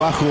Bajo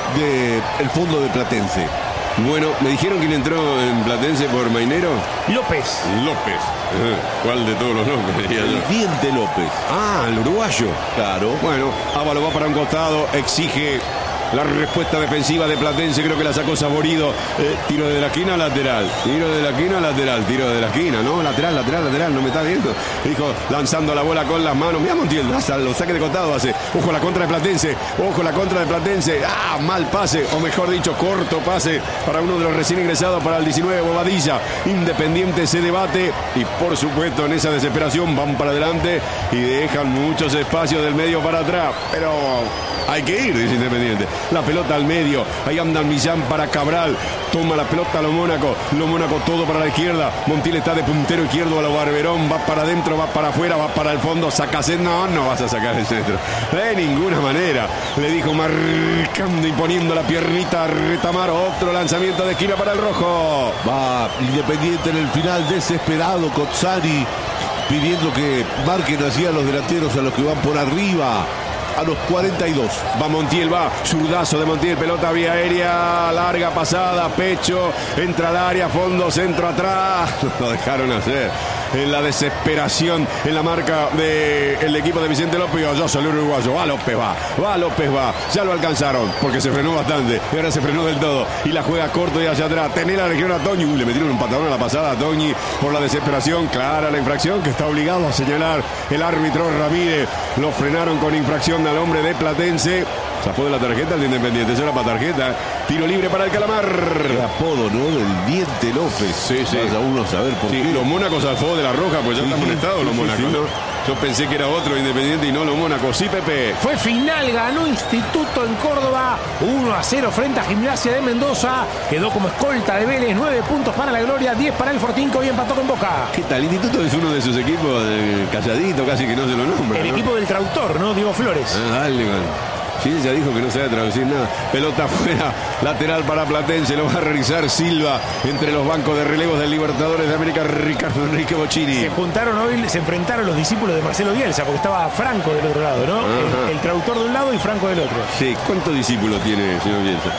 del fondo de Platense. Bueno, me dijeron quién entró en Platense por Mainero. López. López. ¿Cuál de todos los López? El Diente López. Ah, el uruguayo. Claro. Bueno, Ávalo va para un costado, exige la respuesta defensiva de Platense, creo que la sacó Saborido. Tiro de la esquina, lateral. Tiro de la esquina, lateral. Tiro de la esquina, ¿no? Lateral, no me está viendo. Dijo, lanzando la bola con las manos. Mira Montiel, hasta lo saque de costado hace. Ojo la contra de Platense. Ojo la contra de Platense. Ah, mal pase, o mejor dicho, corto pase para uno de los recién ingresados, para el 19, Bobadilla. Independiente se debate y por supuesto en esa desesperación van para adelante y dejan muchos espacios del medio para atrás. Pero hay que ir, dice Independiente. La pelota al medio, ahí anda Millán para Cabral, toma la pelota a lo Mónaco todo para la izquierda, Montiel está de puntero izquierdo a lo Barberón, va para adentro, va para afuera, va para el fondo, saca centro, no vas a sacar el centro, de ninguna manera, le dijo marcando y poniendo la piernita a Retamar, otro lanzamiento de esquina para el rojo. Va Independiente en el final, desesperado, Cozzani pidiendo que marquen así a los delanteros, a los que van por arriba. A los 42. Va Montiel, va. Zurdazo de Montiel. Pelota vía aérea. Larga pasada. Pecho. Entra al área. Fondo. Centro atrás. Lo dejaron hacer. En la desesperación. En la marca del equipo de Vicente López. Ya salió el uruguayo. Va López, va. Va López, va. Ya lo alcanzaron. Porque se frenó bastante. Y ahora se frenó del todo. Y la juega corto y hacia atrás. Tener la legión a Toñi. Le metieron un patadón a la pasada a Toñi. Por la desesperación. Clara la infracción que está obligado a señalar el árbitro Ramírez. Lo frenaron con infracción al hombre de Platense. Zafó de la tarjeta el de Independiente. Eso era para tarjeta. Tiro libre para el Calamar. El apodo, ¿no? Del Diente López. Sí, sí. Vaya uno a saber por qué. Los Mónacos zafó de la roja, pues ya están amonestados los Mónacos, ¿no? Yo pensé que era otro Independiente y no los Mónacos. Sí, Pepe. Fue final, ganó Instituto en Córdoba 1-0 frente a Gimnasia de Mendoza. Quedó como escolta de Vélez, 9 puntos para la gloria, 10 para el Fortín, que hoy empató con Boca. ¿Qué tal? Instituto es uno de sus equipos calladito, casi que no se lo nombra. El equipo del traductor, ¿no? Diego Flores. Ah, dale, man. Sí, ya dijo que no sabe traducir nada. Pelota afuera, lateral para Platense, lo va a realizar Silva entre los bancos de relevos del Libertadores de América, Ricardo Enrique Bocini. Se juntaron hoy, se enfrentaron los discípulos de Marcelo Bielsa, porque estaba Franco del otro lado, ¿no? El traductor de un lado y Franco del otro. Sí, ¿cuántos discípulos tiene, señor Bielsa?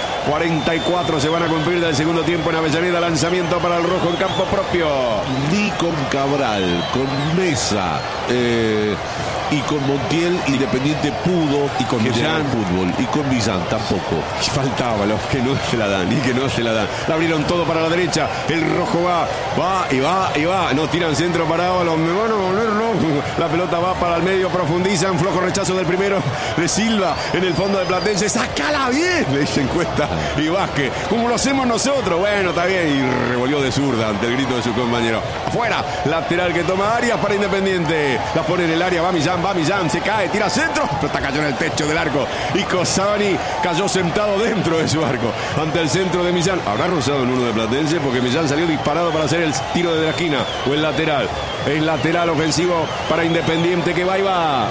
44 se van a cumplir del segundo tiempo en Avellaneda, lanzamiento para el rojo en campo propio. Ni con Cabral, con Mesa, y con Montiel Independiente pudo, y con Millán fútbol, y con Millán tampoco. Faltaba los que no se la dan, y que no se la dan. La abrieron todo para la derecha, el rojo va, no tiran centro para Ávalo, me van a volver loco. La pelota va para el medio, profundizan, flojo rechazo del primero de Silva, en el fondo de Platense, sácala bien, le dicen Cuesta y Vázquez, como lo hacemos nosotros, bueno, está bien, y revolvió de zurda ante el grito de su compañero. Afuera, lateral que toma Arias para Independiente, la pone en el área, va Millán, se cae, tira centro, pero cayó en el techo del arco y Cozzani cayó sentado dentro de su arco ante el centro de Millán. Habrá rozado en uno de Platense porque Millán salió disparado para hacer el tiro de la esquina o el lateral. Es lateral ofensivo para Independiente que va y va. 1-0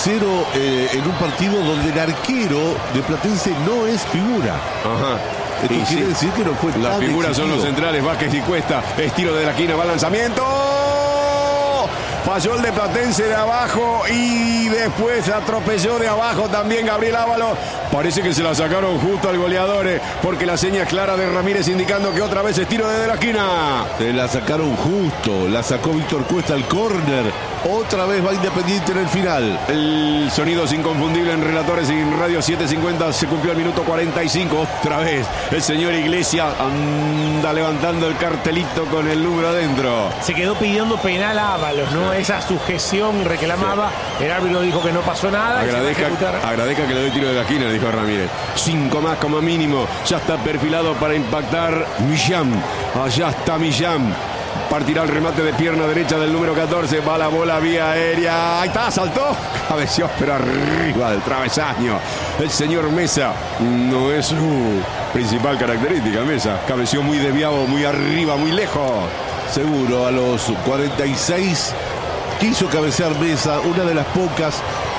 en un partido donde el arquero de Platense no es figura. Ajá. Esto quiere decir que no fue tan Las figuras exigido. son los centrales, Vázquez y Cuesta. Estilo de la esquina, va lanzamiento. Falló el de Platense de abajo y después atropelló de abajo también Gabriel Ávalo. Parece que se la sacaron justo al goleador, porque la seña es clara de Ramírez indicando que otra vez es tiro desde la esquina. Se la sacaron justo, la sacó Víctor Cuesta al córner. Otra vez va Independiente en el final. El sonido es inconfundible en Relatores y en Radio 750. Se cumplió el minuto 45. Otra vez el señor Iglesias anda levantando el cartelito con el número adentro. Se quedó pidiendo penal a Ábalos, ¿no? Esa sujeción reclamaba. El árbitro dijo que no pasó nada. Agradezca que le doy tiro de la esquina, le dijo Ramírez. 5 más como mínimo. Ya está perfilado para impactar Millán. Allá está Millán. Partirá el remate de pierna derecha del número 14. Va la bola vía aérea. Ahí está, saltó. Cabeció, pero arriba del travesaño. El señor Mesa no es su principal característica, Mesa. Cabeció muy desviado, muy arriba, muy lejos. Seguro, a los 46 quiso cabecear Mesa, una de las pocas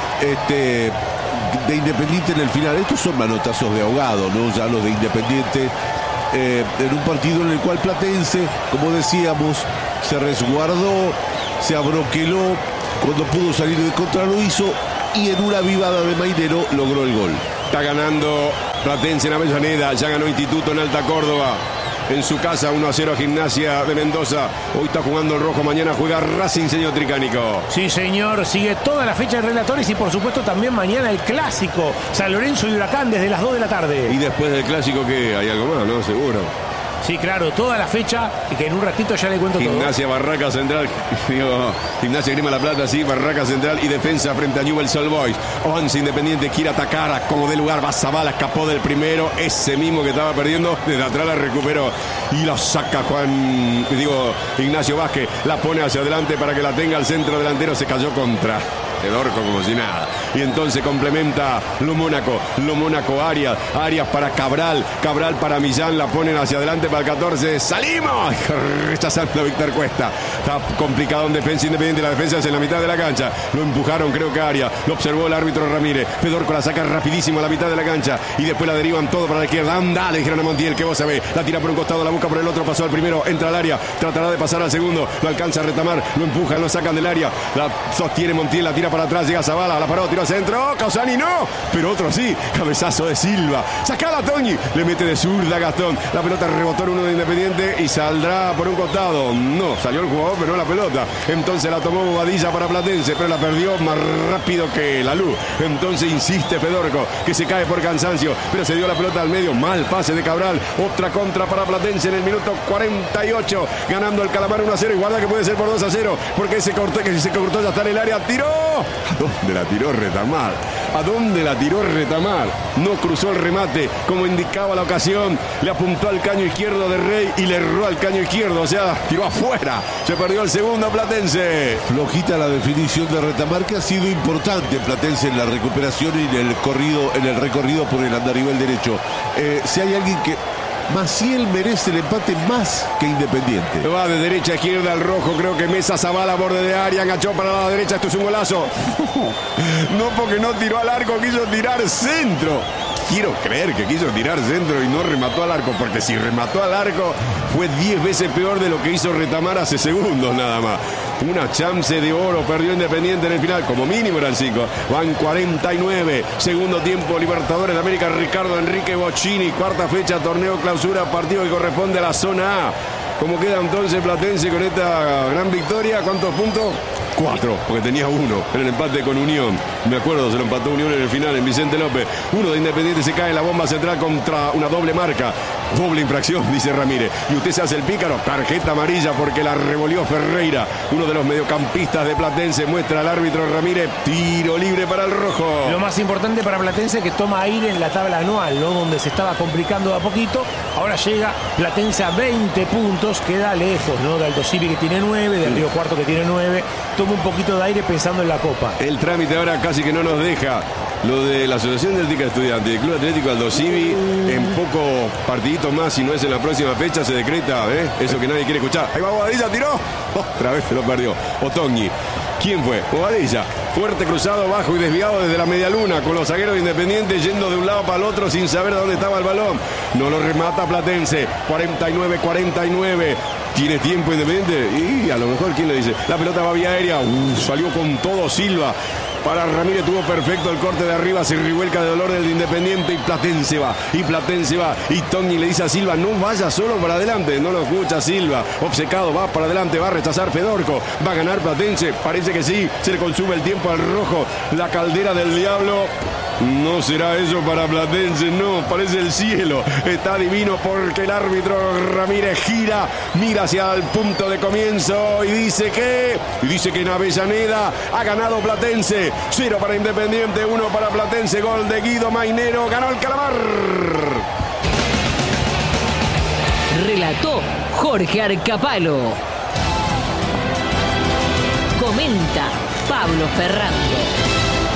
de Independiente en el final. Estos son manotazos de ahogado, ¿no? Ya los de Independiente. En un partido en el cual Platense, como decíamos, se resguardó, se abroqueló, cuando pudo salir de contra lo hizo y en una vivada de Mainero logró el gol. Está ganando Platense en Avellaneda, ya ganó Instituto en Alta Córdoba. En su casa 1-0 a Gimnasia de Mendoza. Hoy está jugando el rojo, mañana juega Racing, señor Tricánico. Sí, señor, sigue toda la fecha de relatores y por supuesto también mañana el clásico San Lorenzo y Huracán desde las 2 de la tarde. Y después del clásico, que hay algo más, ¿no? Seguro. Sí, claro, toda la fecha y que en un ratito ya le cuento Gimnasia, todo. Barraca Central, Gimnasia Grima La Plata, sí, Barraca Central y defensa frente a Newell's Old Boys. 11 Independiente quiere atacar, como de lugar va Zavala, escapó del primero, ese mismo que estaba perdiendo, desde atrás la recuperó y la saca Ignacio Vázquez, la pone hacia adelante para que la tenga el centro delantero, se cayó contra Fedorco como si nada. Y entonces complementa Lo Mónaco Arias para Cabral para Millán, la ponen hacia adelante para el 14, ¡salimos! Rechazando Víctor Cuesta. Está complicado en defensa Independiente, la defensa es en la mitad de la cancha, lo empujaron creo que Arias, lo observó el árbitro Ramírez, Fedorco la saca rapidísimo a la mitad de la cancha y después la derivan todo para la izquierda, anda, le dijeron a Montiel, que vos sabés, la tira por un costado, la busca por el otro, pasó al primero, entra al área, tratará de pasar al segundo, lo alcanza a retamar, lo empujan, lo sacan del área, la sostiene Montiel, la tira para atrás, llega Zavala, la paró, tiró al centro, Causani no, pero otro sí, cabezazo de Silva, sacala Toñi, le mete de zurda Gastón, la pelota rebotó en uno de Independiente y saldrá por un costado, no, salió el jugador pero no la pelota, entonces la tomó Bobadilla para Platense, pero la perdió más rápido que la luz, entonces insiste Fedorco, que se cae por cansancio, pero se dio la pelota al medio, mal pase de Cabral, otra contra para Platense en el minuto 48, ganando el Calamar 1-0 y guarda que puede ser por 2-0, porque se cortó ya está en el área, tiró. ¿A dónde la tiró Retamar? ¿A dónde la tiró Retamar? No cruzó el remate como indicaba la ocasión. Le apuntó al caño izquierdo de Rey y le erró al caño izquierdo. O sea, tiró afuera. Se perdió el segundo Platense. Flojita la definición de Retamar, que ha sido importante en Platense en la recuperación y en el recorrido por el andarivel derecho. Si hay alguien que... Maciel merece el empate más que Independiente. Va de derecha a izquierda al rojo, creo que Mesa, Zavala, borde de área, enganchó para la derecha, esto es un golazo. No, porque no tiró al arco, quiso tirar centro. Quiero creer que quiso tirar centro y no remató al arco, porque si remató al arco fue 10 veces peor de lo que hizo Retamar hace segundos nada más. Una chance de oro perdió Independiente en el final, como mínimo eran 5. Van 49, segundo tiempo, Libertadores de América, Ricardo Enrique Bocchini, cuarta fecha, torneo clausura, partido que corresponde a la zona A. ¿Cómo queda entonces Platense con esta gran victoria? ¿Cuántos puntos? 4, porque tenía 1 en el empate con Unión. Me acuerdo, se lo empató Unión en el final en Vicente López. 1 de Independiente, se cae en la bomba central contra una doble marca. Doble infracción, dice Ramírez. Y usted se hace el pícaro, tarjeta amarilla porque la revolvió Ferreira. Uno de los mediocampistas de Platense, muestra al árbitro Ramírez, tiro libre para el rojo. Lo más importante para Platense, que toma aire en la tabla anual, ¿no? Donde se estaba complicando de a poquito. Ahora llega Platense a 20 puntos, queda lejos, ¿no? De Aldo Civi, que tiene 9, del Río Cuarto, que tiene 9. Toma un poquito de aire pensando en la Copa. El trámite ahora casi que no nos deja. Lo de la Asociación del Tica Estudiante y el Club Atlético Aldo Civi, en pocos partiditos más, si no es en la próxima fecha, se decreta, eso que nadie quiere escuchar. Ahí va Bobadilla, tiró. Otra vez se lo perdió. Otoñi. ¿Quién fue? Bobadilla. Fuerte cruzado, bajo y desviado desde la media luna, con los zagueros de Independiente yendo de un lado para el otro sin saber dónde estaba el balón. No lo remata Platense. 49-49. ¿Tiene tiempo Independiente? Y a lo mejor, ¿quién le dice? La pelota va vía aérea. Salió con todo Silva. Para Ramírez tuvo perfecto el corte de arriba, se revuelca de dolor del Independiente y Platense va. Y Tony le dice a Silva, no vaya solo para adelante. No lo escucha Silva. Obcecado, va para adelante, va a rechazar Fedorco. Va a ganar Platense, parece que sí. Se le consume el tiempo al rojo. La caldera del diablo. No será eso para Platense, no, parece el cielo. Está divino porque el árbitro Ramírez gira, mira hacia el punto de comienzo y dice que en Avellaneda ha ganado Platense. 0 para Independiente, 1 para Platense. Gol de Guido Mainero, ganó el Calamar. Relató Jorge Arcapalo. Comenta Pablo Ferrando.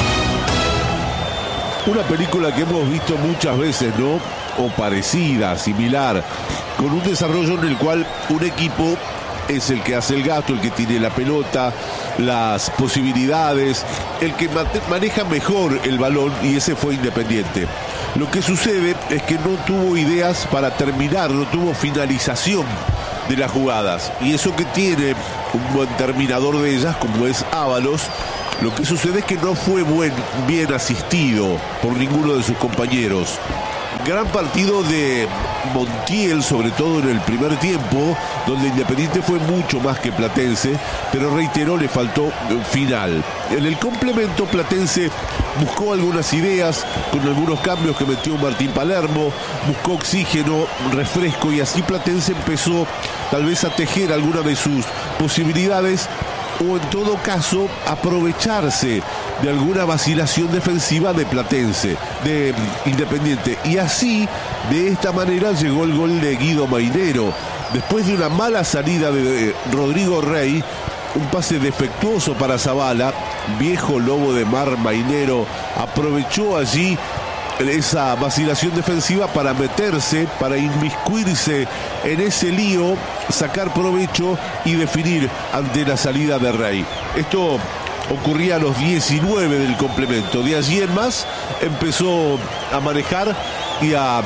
Una película que hemos visto muchas veces, ¿no? O parecida, similar, con un desarrollo en el cual un equipo es el que hace el gasto, el que tiene la pelota, las posibilidades, el que maneja mejor el balón, y ese fue Independiente. Lo que sucede es que no tuvo ideas para terminar, no tuvo finalización de las jugadas, y eso que tiene un buen terminador de ellas, como es Ábalos. Lo que sucede es que no fue bien asistido por ninguno de sus compañeros. Gran partido de Montiel, sobre todo en el primer tiempo, donde Independiente fue mucho más que Platense, pero reiteró, le faltó final. En el complemento, Platense buscó algunas ideas con algunos cambios que metió Martín Palermo, buscó oxígeno, refresco, y así Platense empezó tal vez a tejer alguna de sus posibilidades, o en todo caso aprovecharse de alguna vacilación defensiva de Platense, de Independiente, y así de esta manera llegó el gol de Guido Mainero después de una mala salida de Rodrigo Rey, un pase defectuoso para Zavala. Viejo lobo de mar Mainero aprovechó allí esa vacilación defensiva para meterse, para inmiscuirse en ese lío, sacar provecho y definir ante la salida de Rey. Esto ocurría a los 19 del complemento. De allí en más empezó a manejar y a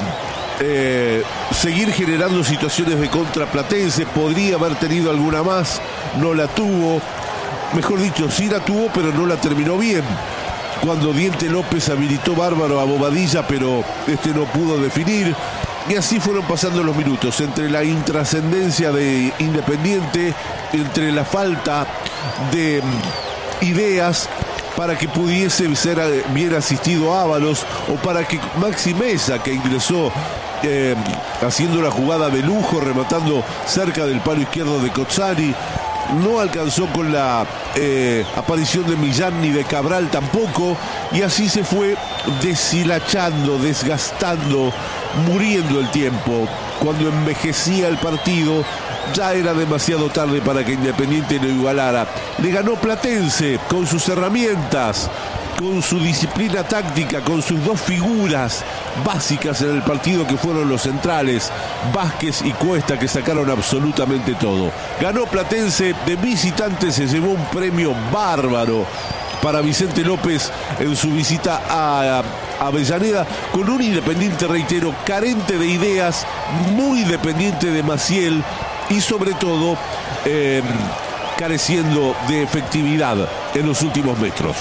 seguir generando situaciones de contra Platense. Podría haber tenido alguna más, no la tuvo. Mejor dicho, sí la tuvo, pero no la terminó bien. Cuando Diente López habilitó bárbaro a Bobadilla, pero no pudo definir. Y así fueron pasando los minutos, entre la intrascendencia de Independiente, entre la falta de ideas para que pudiese ser bien asistido Ábalos, o para que Maxi Mesa, que ingresó haciendo una jugada de lujo, rematando cerca del palo izquierdo de Cozzani, no alcanzó con la aparición de Millán ni de Cabral tampoco, y así se fue deshilachando, desgastando, muriendo el tiempo. Cuando envejecía el partido, ya era demasiado tarde para que Independiente lo igualara. Le ganó Platense con sus herramientas, con su disciplina táctica, con sus dos figuras básicas en el partido, que fueron los centrales, Vázquez y Cuesta, que sacaron absolutamente todo. Ganó Platense, de visitante se llevó un premio bárbaro para Vicente López en su visita a Avellaneda, con un Independiente, reitero, carente de ideas, muy dependiente de Maciel y sobre todo careciendo de efectividad en los últimos metros.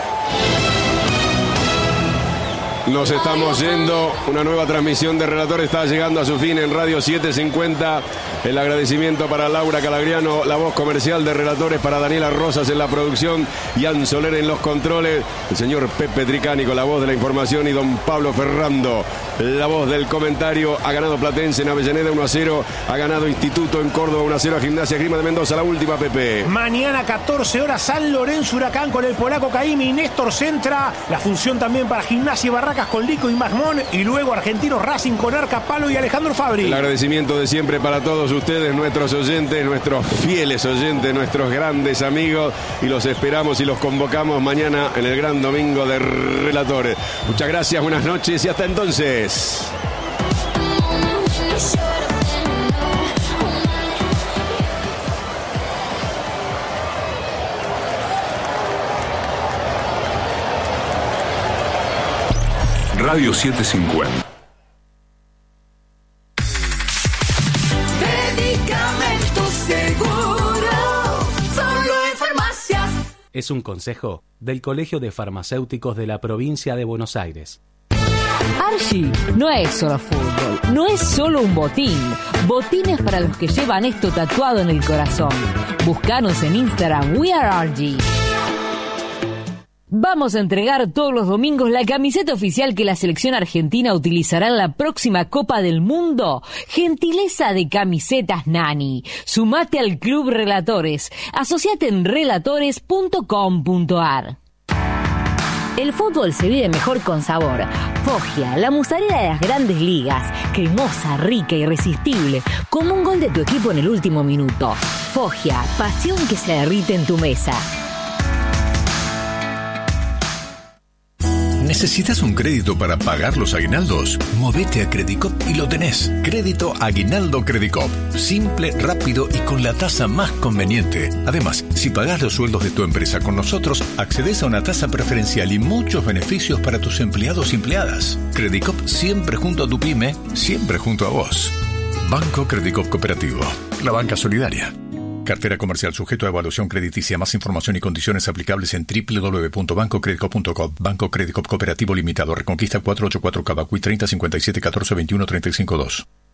Nos estamos yendo. Una nueva transmisión de Relator está llegando a su fin en Radio 750. El agradecimiento para Laura Calagriano, la voz comercial de Relatores, para Daniela Rosas en la producción, Ian Soler en los controles, el señor Pepe Tricánico, la voz de la información, y don Pablo Ferrando, la voz del comentario. Ha ganado Platense en Avellaneda 1-0, ha ganado Instituto en Córdoba 1-0 a Gimnasia Esgrima de Mendoza. La última, Pepe. Mañana 14 horas, San Lorenzo Huracán con el polaco Caimi. Néstor centra. La función también para Gimnasia y Barracas con Lico y Magmón, y luego Argentinos Racing con Arca Palo y Alejandro Fabri. El agradecimiento de siempre para todos ustedes, nuestros oyentes, nuestros fieles oyentes, nuestros grandes amigos, y los esperamos y los convocamos mañana en el gran domingo de Relatores. Muchas gracias, buenas noches y hasta entonces. Radio 750. Medicamentos Seguro, solo en farmacias. Es un consejo del Colegio de Farmacéuticos de la Provincia de Buenos Aires. Archie no es solo fútbol, no es solo un botín. Botines para los que llevan esto tatuado en el corazón. Búscanos en Instagram, We Are Archie. Vamos a entregar todos los domingos la camiseta oficial que la selección argentina utilizará en la próxima Copa del Mundo. Gentileza de Camisetas Nani. Sumate al Club Relatores. Asociate en relatores.com.ar. El fútbol se vive mejor con sabor. Foggia, la mozzarella de las grandes ligas. Cremosa, rica, irresistible. Como un gol de tu equipo en el último minuto. Foggia, pasión que se derrite en tu mesa. ¿Necesitas un crédito para pagar los aguinaldos? Movete a Credicop y lo tenés. Crédito Aguinaldo Credicop. Simple, rápido y con la tasa más conveniente. Además, si pagás los sueldos de tu empresa con nosotros, accedes a una tasa preferencial y muchos beneficios para tus empleados y empleadas. Credicop, siempre junto a tu pyme, siempre junto a vos. Banco Credicop Cooperativo. La banca solidaria. Cartera comercial sujeto a evaluación crediticia. Más información y condiciones aplicables en www.bancocreditcop.com. Banco Creditcop Cooperativo Limitado. Reconquista 484 Cavacuy 30 57 14 21 35 2.